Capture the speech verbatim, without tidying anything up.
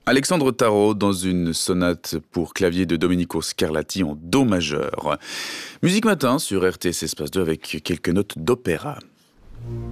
Alexandre Tarot dans une sonate pour clavier de Domenico Scarlatti en do majeur. Musique Matin sur R T S Espace deux avec quelques notes d'opéra.